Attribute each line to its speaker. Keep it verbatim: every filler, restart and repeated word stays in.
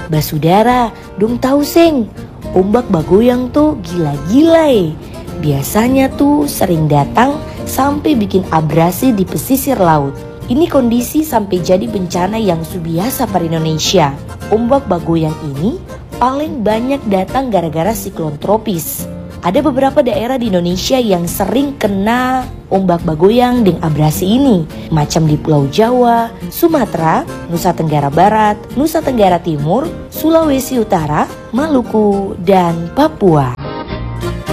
Speaker 1: Basudara, dong tahu seng, ombak Bagoyang tuh gila-gila eh. Biasanya tuh sering datang sampai bikin abrasi di pesisir laut. Ini kondisi sampai jadi bencana yang biasa per Indonesia. Ombak Bagoyang ini paling banyak datang gara-gara siklon tropis. Ada beberapa daerah di Indonesia yang sering kena ombak Bagoyang dengan abrasi ini, macam di Pulau Jawa, Sumatera, Nusa Tenggara Barat, Nusa Tenggara Timur, Sulawesi Utara, Maluku, dan Papua.